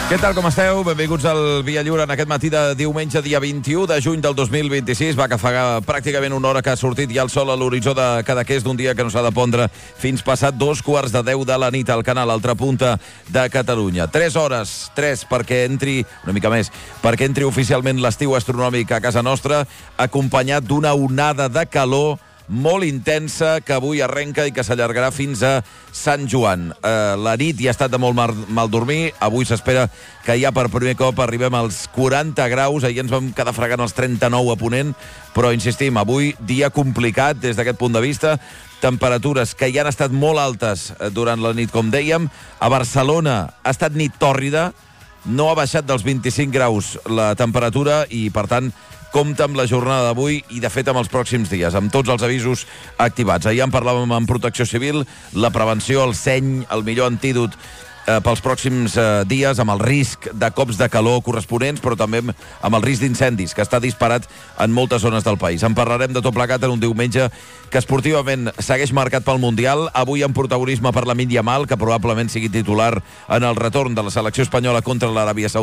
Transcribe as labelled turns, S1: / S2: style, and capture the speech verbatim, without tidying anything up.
S1: Què tal, com esteu? Benvinguts al Via Lliure en aquest matí de diumenge, dia vint-i-u de juny del dos mil vint-i-sis. Va, que fa pràcticament una hora que ha sortit ja el sol a l'horitzó de Cadaqués d'un dia que no s'ha de pondre fins passat dos quarts de deu de la nit al canal, altra punta de Catalunya. Tres hores, tres, perquè entri, una mica més, perquè entri oficialment l'estiu astronòmic a casa nostra, acompanyat d'una onada de calor molt intensa que avui arrenca i que s'allargarà fins a Sant Joan. Eh, la nit ja ha estat de molt mal, mal dormir. Avui s'espera que ja per primer cop arribem als quaranta graus. Ahir ens vam quedar fregant els trenta-nou a Ponent, però insistim, avui dia complicat des d'aquest punt de vista. Temperatures que ja han estat molt altes durant la nit, com dèiem. A Barcelona ha estat nit tòrrida, no ha baixat dels vint-i-cinc graus la temperatura i, per tant, compta amb la jornada d'avui i, de fet, amb els pròxims dies, amb tots els avisos activats. Ahir en parlàvem amb Protecció Civil, la prevenció, el seny, el millor antídot eh, pels pròxims eh, dies, amb el risc de cops de calor corresponents, però també amb el risc d'incendis, que està disparat en moltes zones del país. En parlarem de tot plegat en un diumenge que esportivament segueix marcat pel Mundial, avui amb protagonisme per Lamine Yamal, que probablement sigui titular en el retorn de la selecció espanyola contra l'Aràbia Saudita.